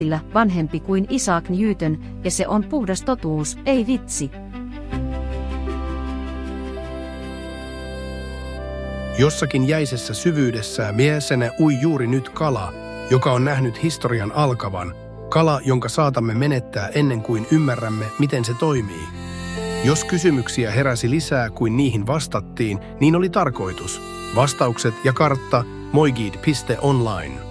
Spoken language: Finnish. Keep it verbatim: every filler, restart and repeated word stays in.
vanhempi kuin Isaac Newton, ja se on puhdas totuus, ei vitsi. Jossakin jäisessä syvyydessä miessenä ui juuri nyt kala, joka on nähnyt historian alkavan, kala, jonka saatamme menettää ennen kuin ymmärrämme, miten se toimii. Jos kysymyksiä heräsi lisää kuin niihin vastattiin, niin oli tarkoitus. Vastaukset ja kartta moigid piste online.